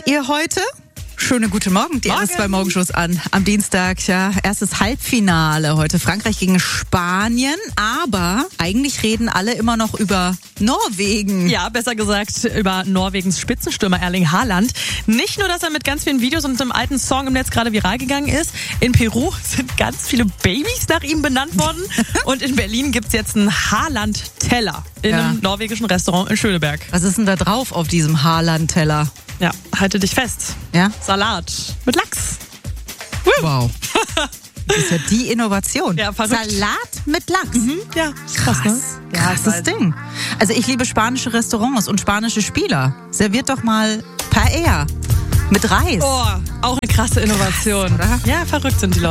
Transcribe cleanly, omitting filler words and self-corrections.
ihr heute? Schönen guten Morgen, die RS2 Morgenshows an. Am Dienstag, ja, erstes Halbfinale heute. Frankreich gegen Spanien. Aber eigentlich reden alle immer noch über Norwegen. Ja, besser gesagt über Norwegens Spitzenstürmer Erling Haaland. Nicht nur, dass er mit ganz vielen Videos und einem alten Song im Netz gerade viral gegangen ist. In Peru sind ganz viele Babys nach ihm benannt worden. Und in Berlin gibt's jetzt einen Haaland-Teller in einem norwegischen Restaurant in Schöneberg. Was ist denn da drauf auf diesem Haaland-Teller? Ja, halte dich fest. Ja? Salat mit Lachs. Wow. Das ist ja die Innovation. Ja, verrückt. Salat mit Lachs. Ja, Krass. ne? Krasses Ding. Also ich liebe spanische Restaurants und spanische Spieler. Serviert doch mal Paella mit Reis. Oh, auch eine krasse Innovation. Krass, oder? Ja, verrückt sind die Leute.